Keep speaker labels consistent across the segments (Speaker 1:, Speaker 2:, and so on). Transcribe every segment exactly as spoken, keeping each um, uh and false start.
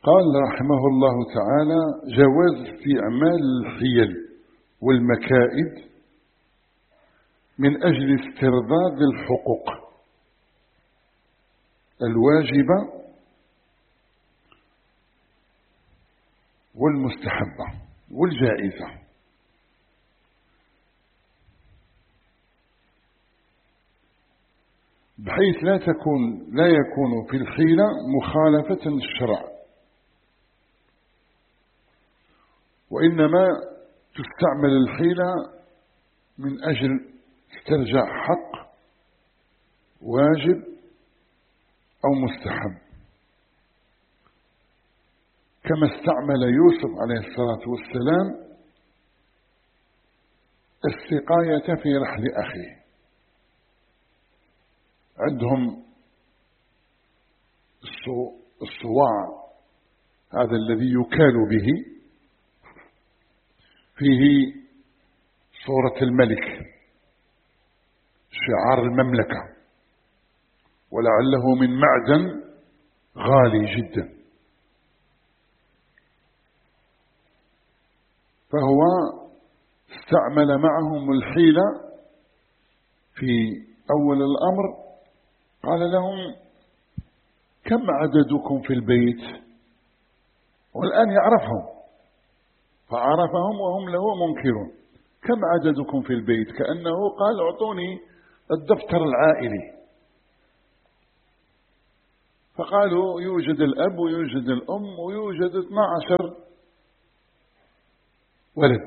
Speaker 1: قال رحمه الله تعالى: جواز استعمال الحيل والمكائد من أجل استرداد الحقوق الواجبة والمستحبة والجائزة، بحيث لا تكون لا يكون في الحيلة مخالفة للشرع، وإنما تستعمل الحيلة من أجل استرجاع حق واجب أو مستحب، كما استعمل يوسف عليه الصلاة والسلام السقاية في رحل أخيه. عندهم الصواع هذا الذي يكال به، فيه صورة الملك، شعار المملكة، ولعله من معدن غالي جدا، فهو استعمل معهم الحيلة في أول الأمر. قال لهم: كم عددكم في البيت؟ والآن يعرفهم، فعرفهم وهم له منكرون. كم عددكم في البيت؟ كأنه قال: اعطوني الدفتر العائلي. فقالوا: يوجد الأب ويوجد الأم ويوجد اثنا عشر ولد.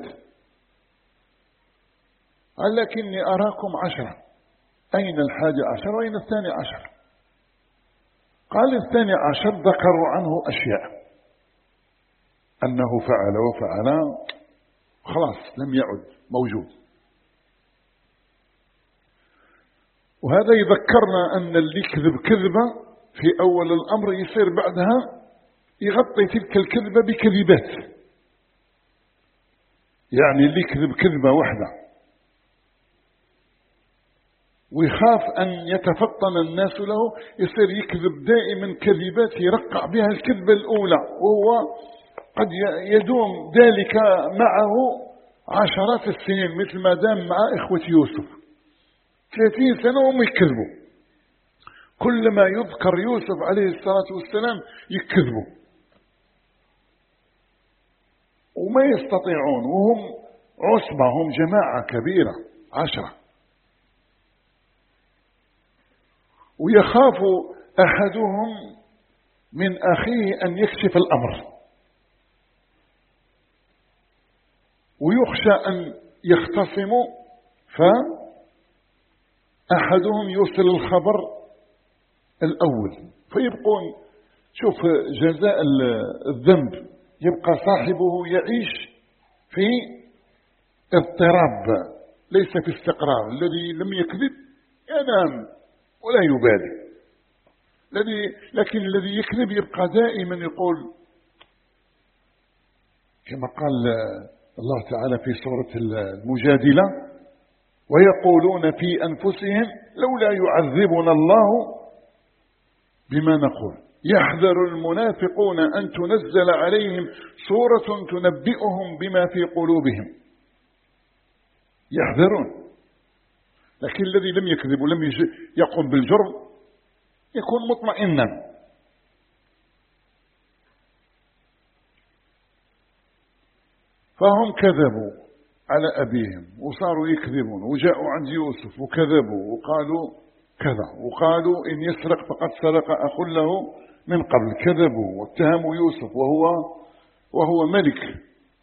Speaker 1: قال: لكني أراكم عشرة، أين الحادي عشر وأين الثاني عشر؟ قال: الثاني عشر ذكروا عنه أشياء، أنه فعل وفعل، خلاص لم يعد موجود. وهذا يذكرنا أن اللي كذب كذبة في أول الأمر يصير بعدها يغطي تلك الكذبة بكذبات. يعني اللي كذب كذبة واحدة ويخاف أن يتفطن الناس له، يصير يكذب دائما كذبات يرقع بها الكذبة الأولى، وهو قد يدوم ذلك معه عشرات السنين، مثل ما دام مع إخوة يوسف ثلاثين سنة وهم يكذبوا. كل ما يذكر يوسف عليه الصلاة والسلام يكذبوا وما يستطيعون، وهم عصبة، هم جماعة كبيرة عشرة. ويخاف أحدهم من أخيه أن يكشف الأمر، ويخشى أن يختصموا فأحدهم يوصل الخبر الأول، فيبقون. شوف جزاء الذنب، يبقى صاحبه يعيش في اضطراب ليس في استقرار. الذي لم يكذب ينام ولا يبالي، الذي لكن الذي يكذب يبقى دائما يقول، كما قال الله تعالى في سورة المجادلة: ويقولون في أنفسهم لولا يعذبنا الله بما نقول يحذر المنافقون أن تنزل عليهم سورة تنبئهم بما في قلوبهم. يحذرون، لكن الذي لم يكذب ولم يقم بالجرم يكون مطمئنا. فهم كذبوا على أبيهم وصاروا يكذبون، وجاءوا عند يوسف وكذبوا وقالوا كذا، وقالوا إن يسرق فقد سرق أخ له من قبل. كذبوا واتهموا يوسف وهو وهو ملك.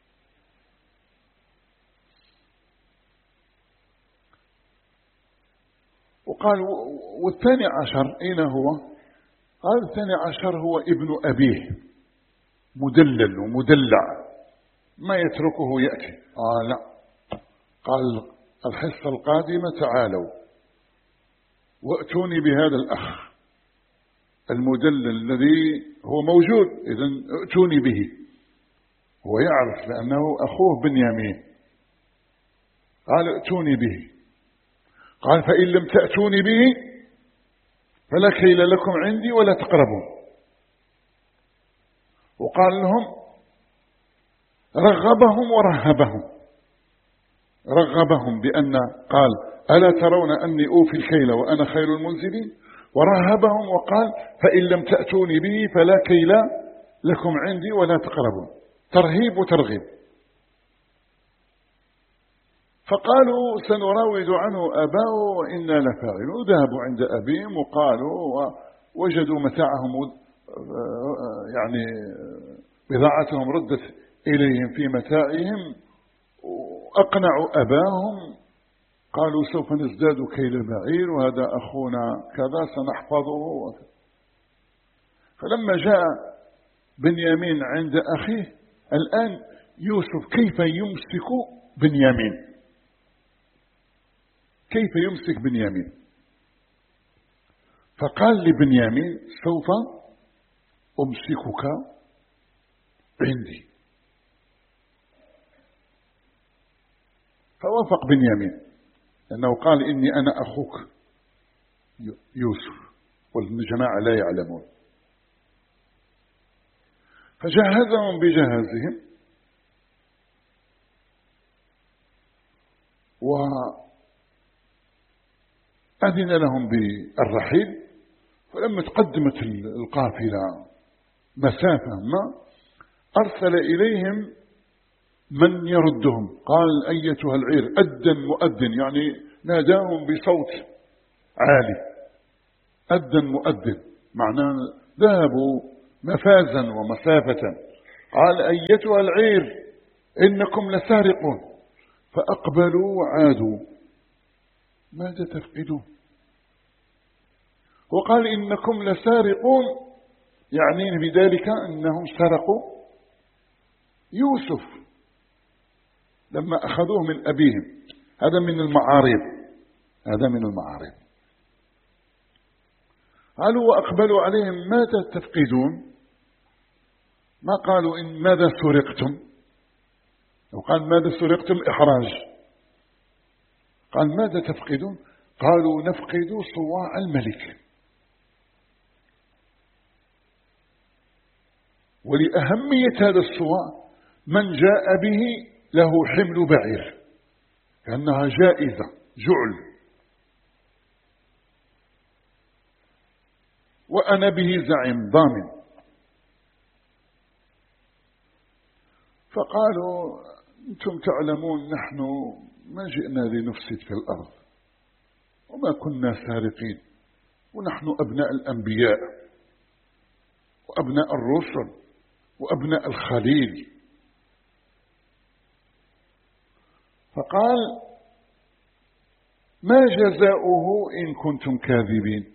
Speaker 1: وقال: والثاني عشر أين هو؟ قال: الثاني عشر هو ابن أبيه، مدلل ومدلع، ما يتركه يأتي. آه لا، قال: الحصة القادمة تعالوا وأتوني بهذا الأخ المدلل الذي هو موجود، إذن ائتوني به. هو يعرف لأنه أخوه بنيامين. قال: ائتوني به. قال: فإن لم تأتوني به فلا كيل لكم عندي ولا تقربون. وقال لهم رغبهم ورهبهم. رغبهم بأن قال ألا ترون أني أوفي الكيل وأنا خير المنزلين، ورهبهم وقال فإن لم تأتوني به فلا كيل لكم عندي ولا تقربون، ترهيب وترغيب. فقالوا سنراود عنه أباه وإنا لفاعلون. ذهبوا عند أبيهم وقالوا ووجدوا متاعهم يعني بضاعتهم ردت إليهم في متاعهم، وأقنعوا أباهم. قالوا سوف نزداد كيل بعير وهذا أخونا كذا سنحفظه. فلما جاء بنيامين عند أخيه الآن يوسف كيف يمسك بنيامين، كيف يمسك بنيامين؟ فقال لبنيامين سوف أمسكك عندي. فوافق بنيامين لأنه قال إني أنا أخوك يوسف والجماعة لا يعلمون. فجهزهم بجهازهم وأذن لهم بالرحيل. فلما تقدمت القافلة مسافة ما أرسل إليهم من يردهم. قال أيتها العير، أذن مؤذن يعني ناداهم بصوت عالي، أذن مؤذن معناه ذهبوا مفازا ومسافة. قال أيتها العير إنكم لسارقون. فأقبلوا وعادوا. ماذا تفقدون؟ وقال إنكم لسارقون يعني بذلك أنهم سرقوا يوسف لما أخذوه من أبيهم. هذا من المعارض، هذا من المعارض. قالوا وأقبلوا عليهم ماذا تفقدون؟ ما قالوا إن ماذا سرقتم، لو قال ماذا سرقتم إحراج. قال ماذا تفقدون؟ قالوا نفقد صواع الملك، ولأهمية هذا الصواع من جاء به له حمل بعير كأنها جائزة جعل، وأنا به زعيم ضامن. فقالوا أنتم تعلمون نحن ما جئنا لنفسد في الأرض وما كنا سارقين، ونحن أبناء الأنبياء وأبناء الرسل وأبناء الخليل. فقال ما جزاؤه إن كنتم كاذبين؟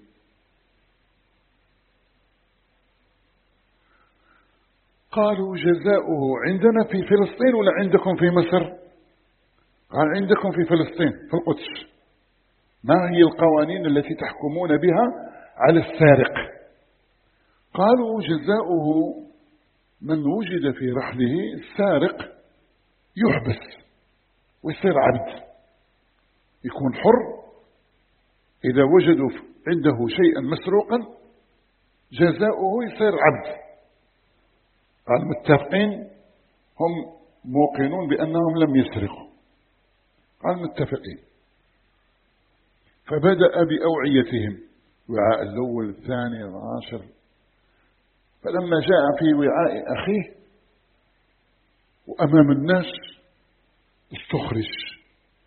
Speaker 1: قالوا جزاؤه عندنا في فلسطين ولا عندكم في مصر؟ قال عندكم في فلسطين في القدس. ما هي القوانين التي تحكمون بها على السارق؟ قالوا جزاؤه من وجد في رحله السارق يحبس ويصير عبد، يكون حر. إذا وجدوا عنده شيئا مسروقا جزاؤه يصير عبد. قال متفقين؟ هم موقنون بأنهم لم يسرقوا. قال متفقين. فبدأ بأوعيتهم، وعاء الأول الثاني العاشر. فلما جاء في وعاء أخيه وأمام الناس استخرج.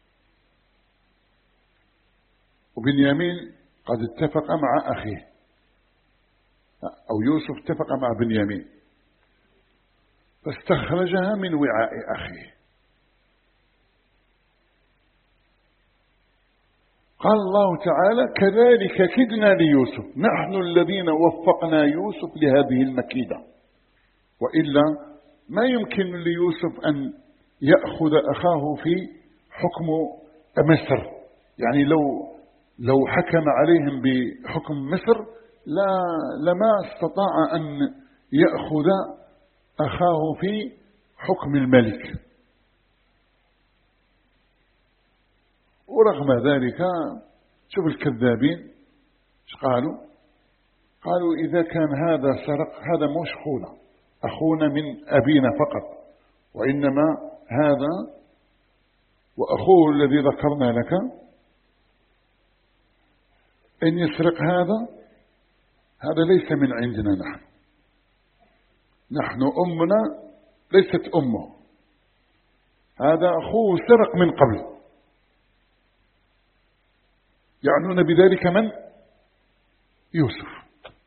Speaker 1: وبنيامين قد اتفق مع أخيه، أو يوسف اتفق مع بنيامين، فاستخرجها من وعاء أخيه. قال الله تعالى كذلك كدنا ليوسف نحن الذين وفقنا يوسف لهذه المكيدة، وإلا ما يمكن ليوسف أن يأخذ أخاه في حكم مصر. يعني لو لو حكم عليهم بحكم مصر لا لما استطاع أن يأخذ أخاه في حكم الملك. ورغم ذلك شوف الكذابين ايش قالوا؟ قالوا إذا كان هذا سرق هذا مش خونا، أخونا من أبينا فقط، وإنما هذا وأخوه الذي ذكرنا لك إن يسرق هذا هذا ليس من عندنا نحن نحن أمنا ليست أمه، هذا أخوه سرق من قبل. يعنون بذلك من؟ يوسف.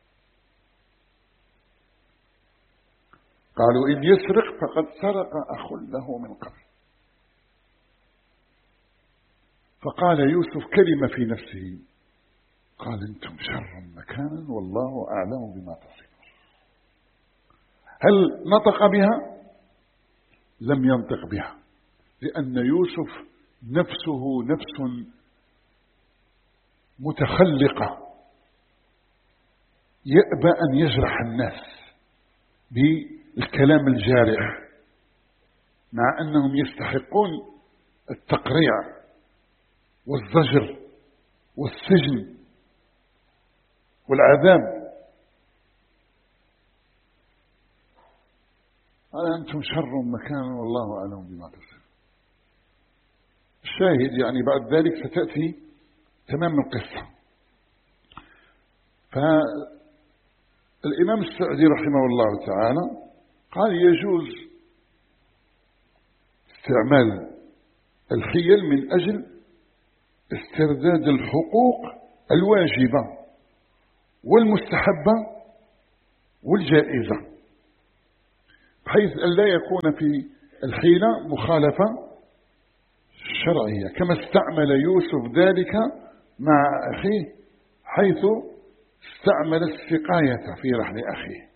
Speaker 1: قالوا إن يسرق فقد سرق أخ له من قبل. فقال يوسف كلمة في نفسه، قال أنتم شر مكانا والله أعلم بما تصفون. هل نطق بها؟ لم ينطق بها، لأن يوسف نفسه نفس متخلقة يأبى أن يجرح الناس بالكلام الجارح، مع أنهم يستحقون التقريع والزجر والسجن والعذاب. قال أنتم شر مكانا والله أعلم بما تصفون. الشاهد يعني بعد ذلك ستأتي تمام القصة. فالإمام السعدي رحمه الله تعالى قال يجوز استعمال الحيل من أجل استرداد الحقوق الواجبة والمستحبة والجائزة، بحيث أن لا يكون في الحيلة مخالفة شرعية، كما استعمل يوسف ذلك مع أخيه حيث استعمل السقاية في رحل أخيه.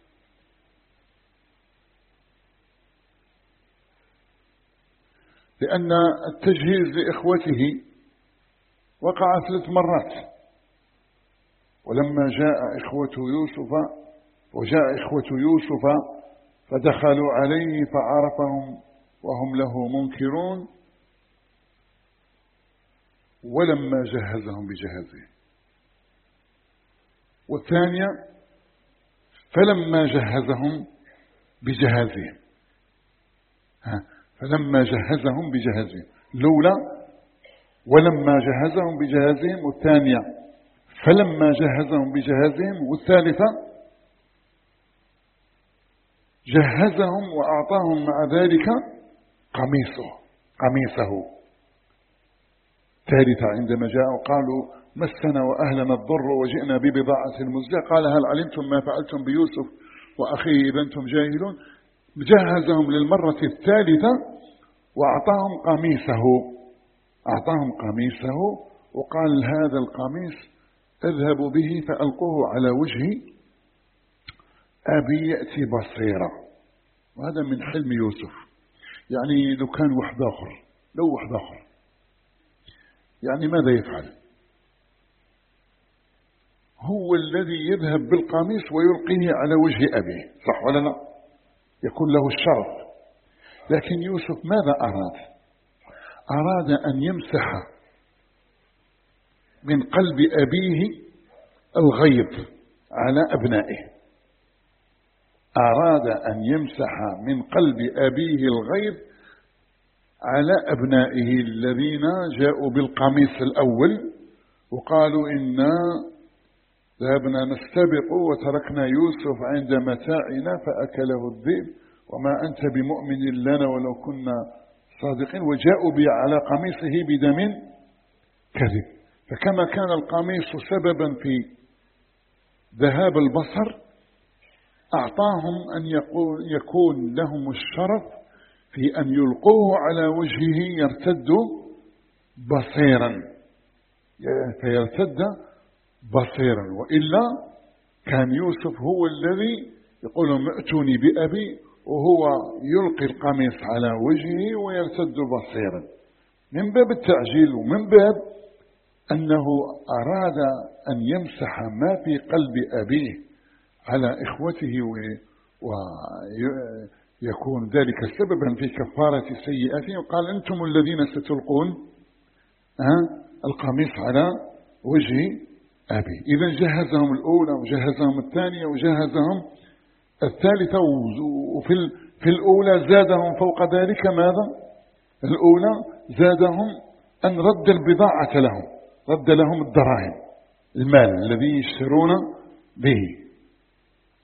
Speaker 1: لأن التجهيز لإخوته وقع ثلاث مرات، ولما جاء إخوة يوسف وجاء إخوة يوسف فدخلوا عليه فعرفهم وهم له منكرون، ولما جهزهم بجهازه. والثانية فلما جهزهم بجهازهم فلما جهزهم بجهازهم لولا ولما جهزهم بجهازهم، والثانية فلما جهزهم بجهازهم، والثالثة جهزهم وأعطاهم مع ذلك قميصه قميصه. ثالثة عندما جاءوا قالوا مسنا وأهلنا الضر وجئنا ببضاعة مزجاة، قال هل علمتم ما فعلتم بيوسف وأخيه إذا أنتم جاهلون. جهزهم للمرة الثالثة وأعطاهم قميصه أعطاهم قميصه وقال هذا القميص اذهبوا به فألقوه على وجه أبي يأتي بصيرا. وهذا من حلم يوسف، يعني لو كان واحد آخر لو واحد آخر يعني ماذا يفعل؟ هو الذي يذهب بالقميص ويلقيه على وجه أبيه، صح ولا لا؟ يكون له الشرف. لكن يوسف ماذا أراد؟ أراد أن يمسح من قلب أبيه الغيظ على أبنائه، أراد أن يمسح من قلب أبيه الغيظ على أبنائه الذين جاءوا بالقميص الأول وقالوا إنا ذهبنا نستبق وتركنا يوسف عند متاعنا فأكله الذئب وما أنت بمؤمن لنا ولو كنا صادقين، وجاءوا به على قميصه بدم كذب. فكما كان القميص سببا في ذهاب البصر، أعطاهم أن يكون لهم الشرف في أن يلقوه على وجهه يرتد بصيرا فيرتد بصيرا. وإلا كان يوسف هو الذي يقول ائتوني بأبي وهو يلقي القميص على وجهه ويرتد بصيرا، من باب التعجيل ومن باب أنه أراد أن يمسح ما في قلب أبيه على إخوته ويكون ذلك سببا في كفارة سيئاته. وقال أنتم الذين ستلقون القميص على وجه أبي. إذا جهزهم الأولى وجهزهم الثانية وجهزهم الثالثة وفي في الأولى زادهم فوق ذلك ماذا؟ الأولى زادهم أن رد البضاعة لهم، رد لهم الدراهم، المال الذي يشترون به.